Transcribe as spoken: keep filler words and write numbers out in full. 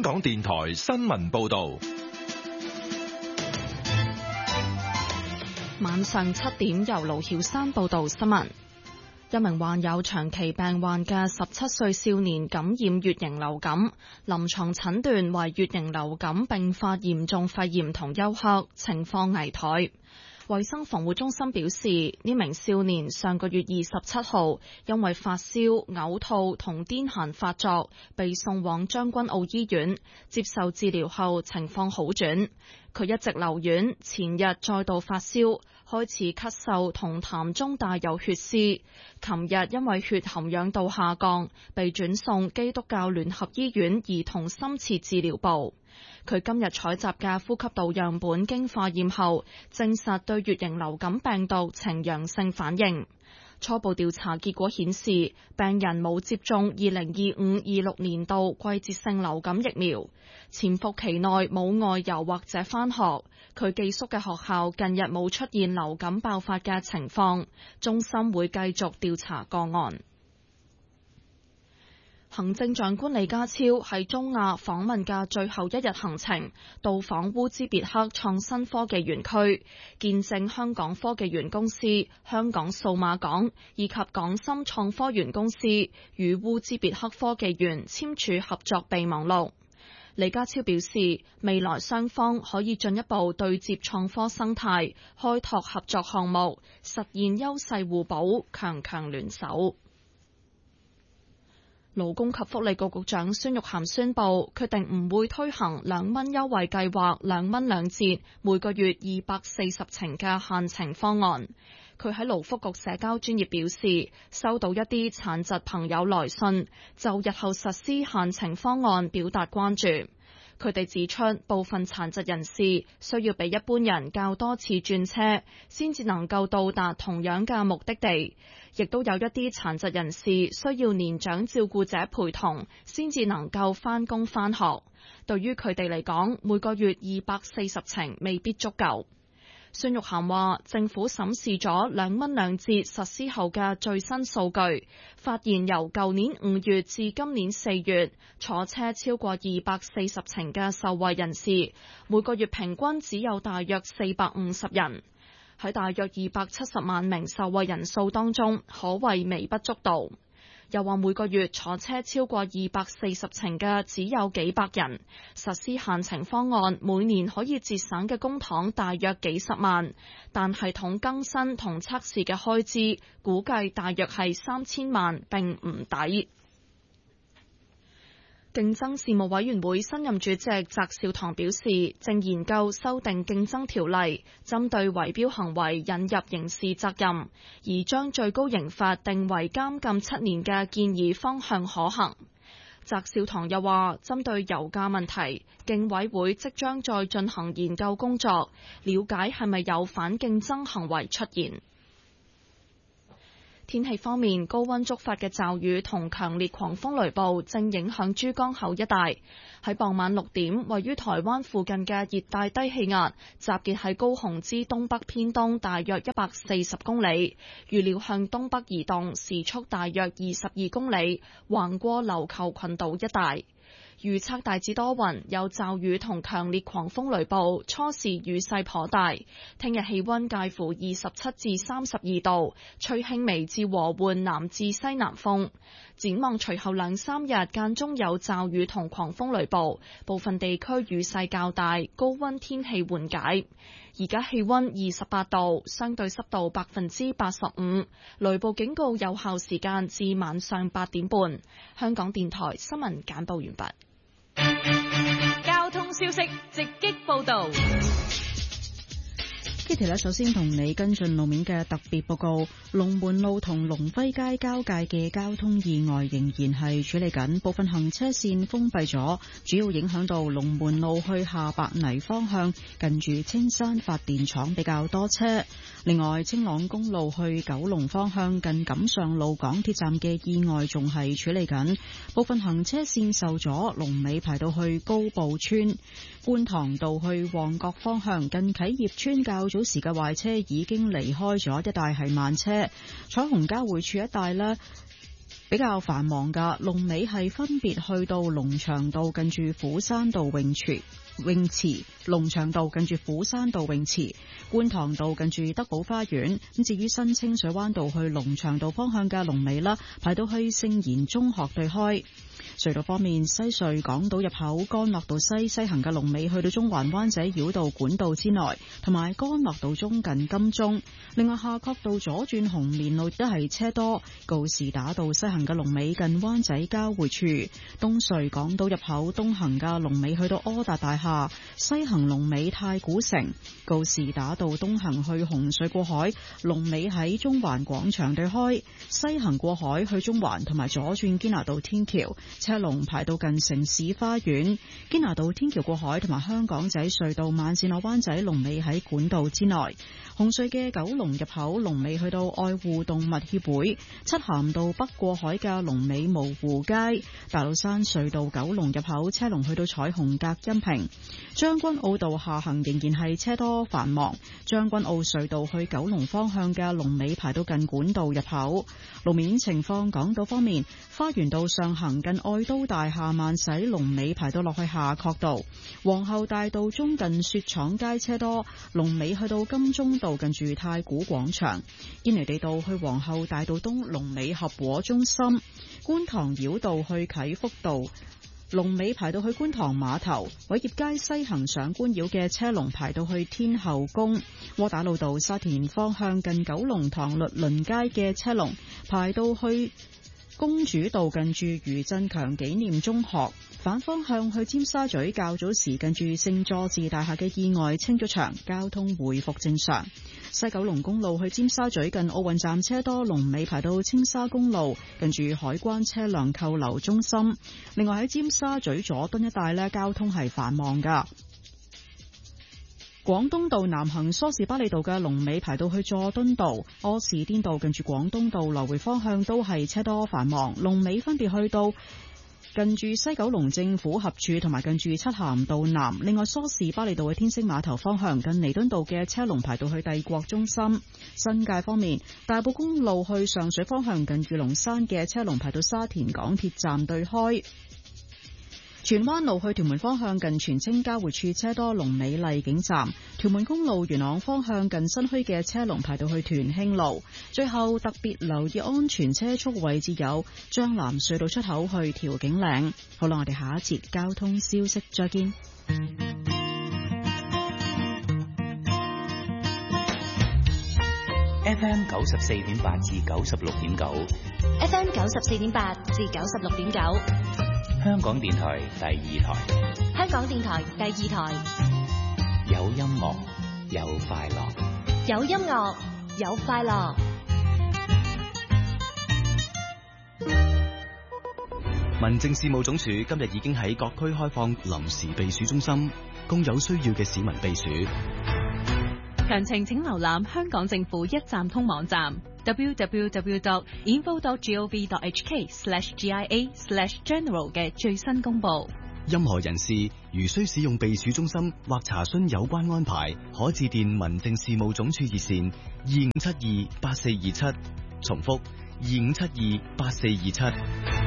港電台新聞報道。 晚上七點，由盧曉珊報道新聞。一名患有長期病患嘅十七歲少年感染乙型流感，臨床診斷為乙型流感併發嚴重肺炎同休克，情況危殆。衛生防護中心表示，呢名少年上個月二十七號因為發燒、嘔吐同癲癇發作，被送往將軍澳醫院接受治療後，情況好轉。佢一直留院，前日再度發燒，開始咳嗽同痰中帶有血絲。琴日因為血含氧度下降，被轉送基督教聯合醫院兒童深切治療部。佢今日採集嘅呼吸道樣本經化驗後，證實對乙型流感病毒呈陽性反應。初步調查結果顯示，病人冇接種二零二五二六年度季節性流感疫苗，潛伏期內冇外遊或者返學。佢寄宿嘅學校近日冇出現流感爆發嘅情況，中心會繼續調查個案。行政長官李家超喺中亞訪問嘅最後一日行程，到訪烏茲別克創新科技園區，見證香港科技園公司、香港數碼港以及港深創科園公司與烏茲別克科技園簽署合作備忘錄。李家超表示，未來雙方可以進一步對接創科生態，開拓合作項目，實現優勢互補，強強聯手。勞工及福利局局長孫玉菡宣布，決定唔會推行兩蚊優惠計劃兩蚊兩折，每個月二百四十程嘅限程方案。佢喺勞福局社交專頁表示，收到一啲殘疾朋友來信，就日後實施限程方案表達關注。佢哋指出，部分殘疾人士需要比一般人較多次轉車，先至能夠到達同樣嘅目的地，亦都有一啲殘疾人士需要年長照顧者陪同，先至能夠返工返學。對於佢哋嚟講，每個月二百四十程未必足夠。孫玉菡話，政府審視咗兩蚊兩折實施後嘅最新數據，發現由舊年五月至今年四月，坐車超過二百四十程嘅受惠人士，每個月平均只有大約四百五十人。喺大約二百七十萬名受惠人數當中，可謂微不足道。又話每個月坐車超過二百四十程嘅只有幾百人，實施限程方案每年可以節省嘅公帑大約幾十萬，但系統更新同測試嘅開支估計大約係三千萬，並唔抵。競爭事務委員會新任主席翟紹唐表示，正研究修訂競爭條例，針對圍標行為引入刑事責任，而將最高刑罰定為監禁七年嘅建議方向可行。翟紹唐又話，針對油價問題，競委會即將再進行研究工作，了解係咪有反競爭行為出現。天氣方面，高溫觸發嘅驟雨同強烈狂風雷暴正影響珠江口一帶。喺傍晚六點，位於台灣附近嘅熱帶低氣壓集結喺高雄之東北偏東大約一百四十公里，預料向東北移動，時速大約二十二公里，橫過琉球群島一帶。預測大致多雲，有驟雨同強烈狂風雷暴，初時雨勢頗大。聽日氣溫介乎二十七至三十二度，吹輕微至和緩南至西南風。展望隨後兩三日間中有驟雨同狂風雷暴，部分地區雨勢較大，高溫天氣緩解。而家氣溫二十八度，相對濕度百分之八十五，雷暴警告有效時間至晚上八點半。香港電台新聞簡報完畢。 交通消息直擊報道。 Kitty 咧，首先同你跟進路面嘅特別報告。龍門路同龍輝街交界嘅交通意外仍然係處理緊，部分行車線封閉咗，主要影響到龍門路去下白泥方向，近住青山發電廠比較多車。另外，青朗公路去九龍方向近錦上路港鐵站嘅意外仲係處理緊，部分行車線受阻，龍尾排到去高埔村。觀塘道去旺角方向近啟業村較早時嘅壞車已經離開咗，一帶係慢車。彩虹交匯處一帶呢， 比較繁忙嘅龍尾係分別去到龍翔道近住虎山道泳池。泳池、龍翔道近住虎山道泳池、觀塘道近住德寶花園。咁至於新清水灣道去龍翔道方向嘅龍尾啦，排到去聖賢中學對開。隧道方面，西隧港島入口干諾道西西行嘅龍尾去到中環灣仔繞道管道之內，同埋干諾道中近金鐘。另外，夏慤道左轉紅棉路都係車多，告士打道西行嘅龍尾近灣仔交匯處。東隧港島入口東行嘅龍尾去到柯達大廈，西行龍尾太古城。告士打道東行去紅隧過海，龍尾喺中環廣場對開。西行過海去中環同埋左轉堅拿道天橋，車龍排到近城市花園。堅拿道天橋過海同埋香港仔隧道慢線落灣仔龍尾喺管道之內。紅隧嘅九龍入口龍尾去到愛護動物協會。漆咸道北過海嘅龍尾蕪湖街。大老山隧道九龍入口車龍去到彩虹隔音屏。將軍澳道下行仍然係車多繁忙。將軍澳隧道去九龍方向嘅龍尾排到近管道入口。路面情況，港島方面，花園道上行近愛都大廈慢駛龍尾排到落去夏慤道。皇后大道中近雪廠街車多，龍尾去到金鐘道近住太古廣場。堅尼地道去皇后大道東龍尾合和中心。觀塘繞道去啟福道龍尾排到去觀塘碼頭。偉業街西行上觀繞嘅車龍排到去天后宮。窩打老道沙田方向近九龍塘律倫街嘅車龍排到去公主道近住余振強紀念中學。反方向去尖沙咀較早時近住聖佐治大廈嘅意外清咗場，交通回復正常。西九龍公路去尖沙咀近奧運站車多，龍尾排到青沙公路近住海關車輛扣留中心。另外喺尖沙咀佐敦一帶呢，交通係繁忙噶。廣東道南行梳士巴利道嘅龍尾排到去佐敦道。柯士甸道近住廣東道來回方向都係車多繁忙，龍尾分別去到近住西九龍政府合署同埋近住漆咸道南。另外，梳士巴利道嘅天星碼頭方向近彌敦道嘅車龍排到去帝國中心。新界方面，大埔公路去上水方向近住龍山嘅車龍排到沙田港鐵站對開。荃灣路去屯門方向近荃青交匯處車多，龍尾麗景站。屯門公路元朗方向近新墟嘅車龍排到去屯興路。最後特別留意安全車速位置有將藍隧道出口去調景嶺。好啦，我哋下一節交通消息再見。 F M 九十四點八至九十六點九 F M 九十四點八至九十六點九， 香港電台第二台， 香港電台第二台， 有音樂有快樂， 有音樂有快樂。 民政事務總署今日已經喺各區開放臨時避暑中心，供有需要嘅市民避暑。 詳情請瀏覽香港政府一站通網站 double-u double-u double-u dot info dot gov dot h k slash G I A slash general 嘅最新公佈。 任何人士如需使用避暑中心或查詢有關安排，可致電民政事務總署熱線二五七二八四二七，重複二五七二八四二七。